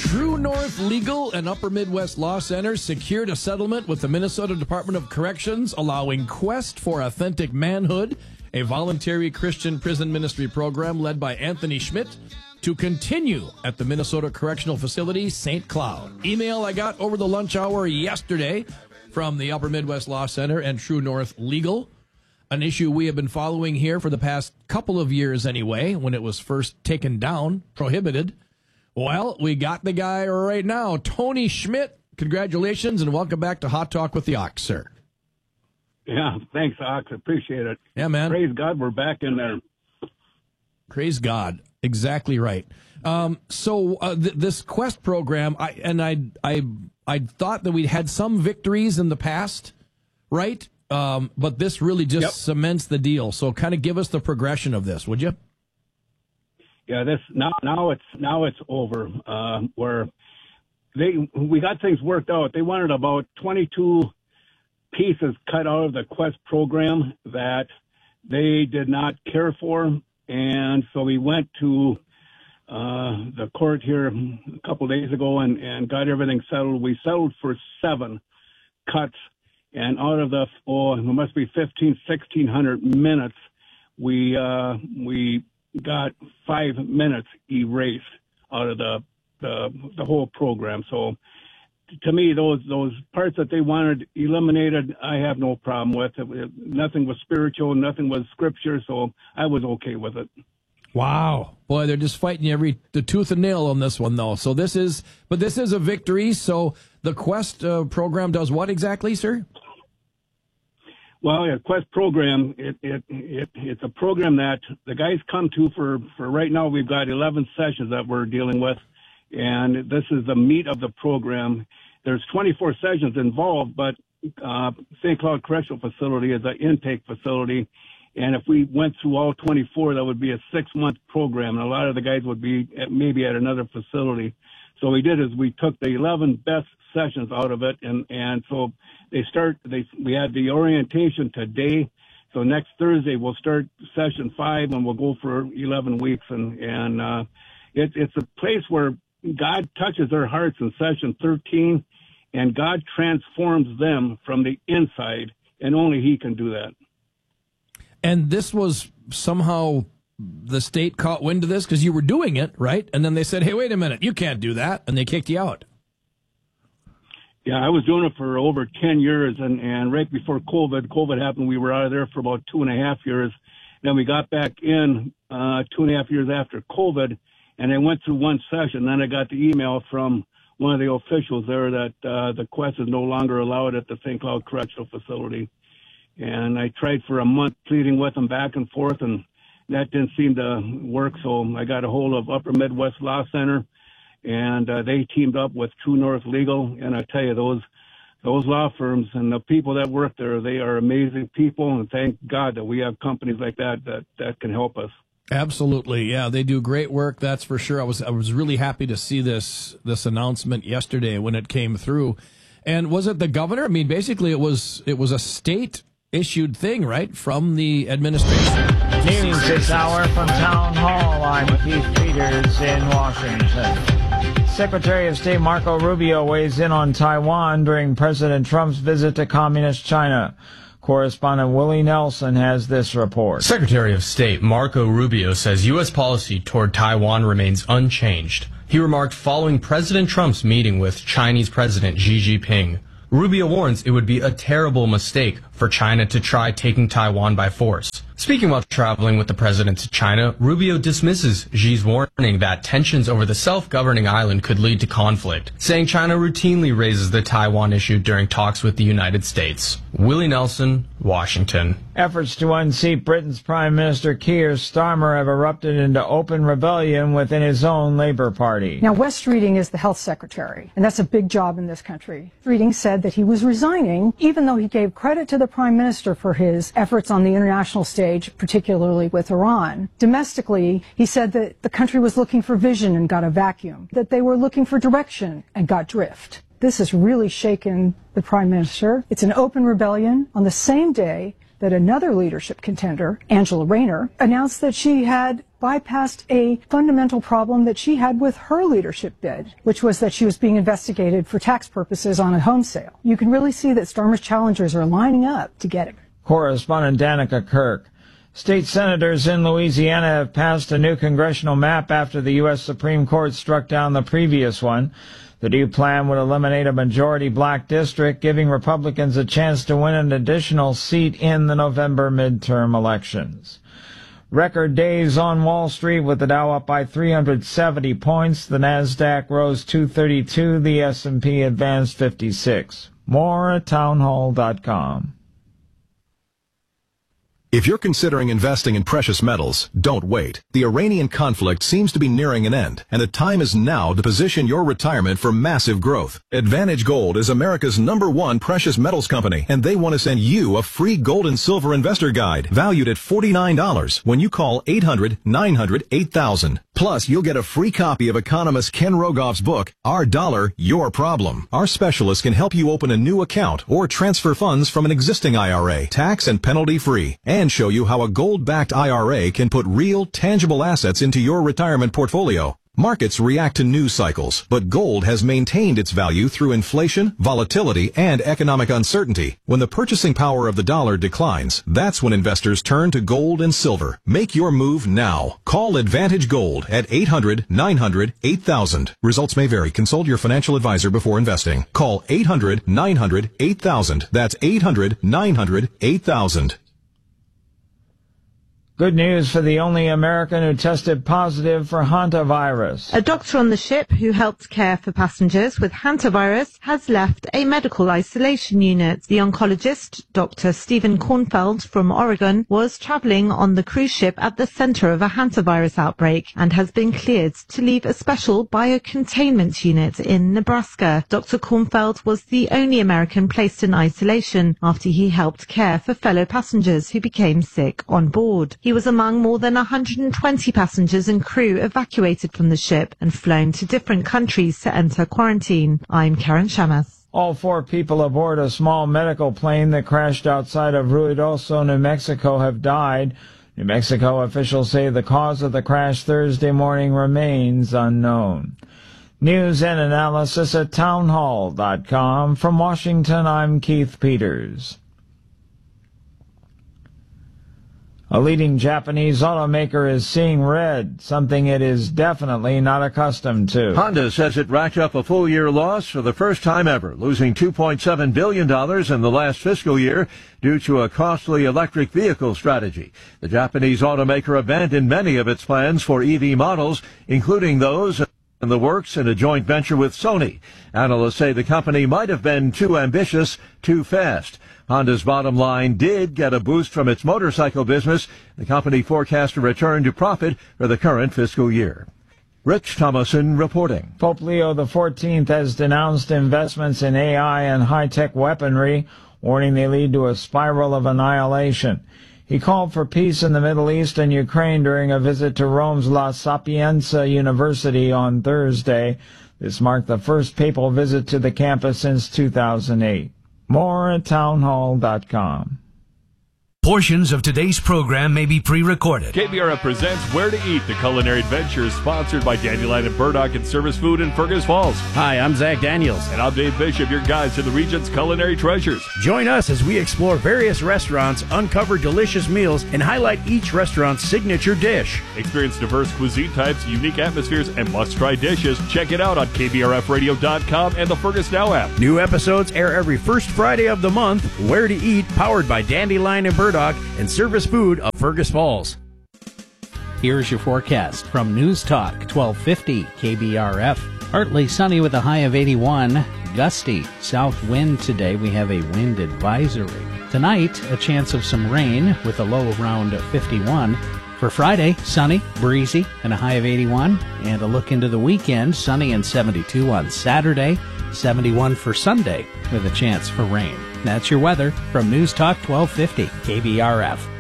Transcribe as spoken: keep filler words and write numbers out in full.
True North Legal and Upper Midwest Law Center secured a settlement with the Minnesota Department of Corrections, allowing Quest for Authentic Manhood, a voluntary Christian prison ministry program led by Anthony Schmidt, to continue at the Minnesota Correctional Facility, Saint Cloud. Email I got over the lunch hour yesterday from the Upper Midwest Law Center and True North Legal, an issue we have been following here for the past couple of years anyway, when it was first taken down, prohibited. Well, we got the guy right now, Tony Schmidt. Congratulations and welcome back to Hot Talk with the Ox, sir. Yeah, thanks, Ox. Appreciate it. Yeah, man. Praise God, we're back in there. Praise God. Exactly right. Um, so uh, th- this Quest program, I, and I, I, I thought that we'd had some victories in the past, right? Um, but this really just yep. cements the deal. So kind of give us the progression of this, would you? Yeah, this now now it's now it's over. Uh, where they we got things worked out. They wanted about twenty-two pieces cut out of the Quest program that they did not care for. And so we went to uh, the court here a couple of days ago and, and got everything settled. We settled for seven cuts. And out of the, oh, it must be fifteen, sixteen hundred minutes, we uh, we got five minutes erased out of the, the the whole program. So to me, those those parts that they wanted eliminated, I have no problem with. It, it, nothing was spiritual, nothing was scripture, so I was okay with it. Wow. Boy, they're just fighting you every the tooth and nail on this one, though. So this is, but this is a victory. So the Quest uh, program does what exactly, sir? Well, a Quest program, it, it it it's a program that the guys come to for, for right now. We've got eleven sessions that we're dealing with. And this is the meat of the program. There's twenty-four sessions involved, but uh, Saint Cloud Correctional Facility is an intake facility. And if we went through all twenty-four, that would be a six-month program. And a lot of the guys would be at, maybe at another facility. So what we did is we took the eleven best sessions out of it. And, and so they start, they, we had the orientation today. So next Thursday, we'll start session five and we'll go for eleven weeks. And, and uh, it, it's a place where God touches their hearts in session thirteen, and God transforms them from the inside, and only He can do that. And this was somehow the state caught wind of this because you were doing it, right? And then they said, hey, wait a minute, you can't do that, and they kicked you out. Yeah, I was doing it for over ten years, and, and right before COVID, COVID happened, we were out of there for about two and a half years. Then we got back in uh, two and a half years after COVID, and I went through one session. Then I got the email from one of the officials there that uh, the Quest is no longer allowed at the Saint Cloud Correctional Facility. And I tried for a month pleading with them back and forth, and that didn't seem to work. So I got a hold of Upper Midwest Law Center, and uh, they teamed up with True North Legal. And I tell you, those those law firms and the people that work there, they are amazing people. And thank God that we have companies like that that, that can help us. Absolutely, yeah, they do great work. That's for sure. I was I was really happy to see this this announcement yesterday when it came through. And was it the governor? I mean, basically, it was it was a state issued thing, right, from the administration. News this hour from Town Hall. I'm Keith Peters in Washington. Secretary of State Marco Rubio weighs in on Taiwan during President Trump's visit to Communist China. Correspondent Willie Nelson has this report. Secretary of State Marco Rubio says U S policy toward Taiwan remains unchanged. He remarked following President Trump's meeting with Chinese President Xi Jinping. Rubio warns it would be a terrible mistake for China to try taking Taiwan by force. Speaking while traveling with the president to China, Rubio dismisses Xi's warning that tensions over the self-governing island could lead to conflict, saying China routinely raises the Taiwan issue during talks with the United States. Willie Nelson, Washington. Efforts to unseat Britain's Prime Minister Keir Starmer have erupted into open rebellion within his own Labour Party. Now, West Reading is the health secretary, and that's a big job in this country. Reading said that he was resigning, even though he gave credit to the Prime Minister for his efforts on the international stage, particularly with Iran. Domestically, he said that the country was looking for vision and got a vacuum, that they were looking for direction and got drift. This has really shaken the Prime Minister. It's an open rebellion on the same day that another leadership contender, Angela Rayner, announced that she had bypassed a fundamental problem that she had with her leadership bid, which was that she was being investigated for tax purposes on a home sale. You can really see that Starmer's challengers are lining up to get it. Correspondent Danica Kirk. State senators in Louisiana have passed a new congressional map after the U S Supreme Court struck down the previous one. The new plan would eliminate a majority black district, giving Republicans a chance to win an additional seat in the November midterm elections. Record days on Wall Street with the Dow up by three hundred seventy points. The Nasdaq rose two thirty-two. The S and P advanced fifty-six. More at townhall dot com. If you're considering investing in precious metals, don't wait. The Iranian conflict seems to be nearing an end, and the time is now to position your retirement for massive growth. Advantage Gold is America's number one precious metals company, and they want to send you a free gold and silver investor guide valued at forty-nine dollars when you call eight hundred, nine hundred, eight thousand. Plus, you'll get a free copy of economist Ken Rogoff's book, Our Dollar, Your Problem. Our specialists can help you open a new account or transfer funds from an existing I R A, tax and penalty free, and show you how a gold-backed I R A can put real, tangible assets into your retirement portfolio. Markets react to news cycles, but gold has maintained its value through inflation, volatility, and economic uncertainty. When the purchasing power of the dollar declines, that's when investors turn to gold and silver. Make your move now. Call Advantage Gold at eight hundred, nine hundred, eight thousand. Results may vary. Consult your financial advisor before investing. Call eight hundred, nine hundred, eight thousand. That's eight hundred, nine hundred, eight thousand. Good news for the only American who tested positive for hantavirus. A doctor on the ship who helped care for passengers with hantavirus has left a medical isolation unit. The oncologist, Doctor Stephen Kornfeld from Oregon, was traveling on the cruise ship at the center of a hantavirus outbreak and has been cleared to leave a special biocontainment unit in Nebraska. Doctor Kornfeld was the only American placed in isolation after he helped care for fellow passengers who became sick on board. He was among more than one hundred twenty passengers and crew evacuated from the ship and flown to different countries to enter quarantine. I'm Karen Shamas. All four people aboard a small medical plane that crashed outside of Ruidoso, New Mexico, have died. New Mexico officials say the cause of the crash Thursday morning remains unknown. News and analysis at townhall dot com. From Washington, I'm Keith Peters. A leading Japanese automaker is seeing red, something it is definitely not accustomed to. Honda says it racked up a full-year loss for the first time ever, losing two point seven billion dollars in the last fiscal year due to a costly electric vehicle strategy. The Japanese automaker abandoned many of its plans for E V models, including those in the works in a joint venture with Sony. Analysts say the company might have been too ambitious, too fast. Honda's bottom line did get a boost from its motorcycle business. The company forecast a return to profit for the current fiscal year. Rich Thomason reporting. Pope Leo the fourteenth has denounced investments in A I and high-tech weaponry, warning they lead to a spiral of annihilation. He called for peace in the Middle East and Ukraine during a visit to Rome's La Sapienza University on Thursday. This marked the first papal visit to the campus since two thousand eight. More at townhall dot com. Portions of today's program may be pre-recorded. K B R F presents Where to Eat, the culinary adventure sponsored by Dandelion and Burdock and Service Food in Fergus Falls. Hi, I'm Zach Daniels. And I'm Dave Bishop, your guide to the region's culinary treasures. Join us as we explore various restaurants, uncover delicious meals, and highlight each restaurant's signature dish. Experience diverse cuisine types, unique atmospheres, and must-try dishes. Check it out on K B R F radio dot com and the Fergus Now app. New episodes air every first Friday of the month. Where to Eat, powered by Dandelion and Burdock and Service Food of Fergus Falls. Here's your forecast from News Talk twelve fifty K B R F. Partly sunny with a high of eighty-one. Gusty south wind today. We have a wind advisory. Tonight, a chance of some rain with a low around fifty-one. For Friday, sunny, breezy, and a high of eighty-one. And a look into the weekend, sunny and seventy-two on Saturday, seventy-one for Sunday with a chance for rain. That's your weather from News Talk twelve fifty K B R F.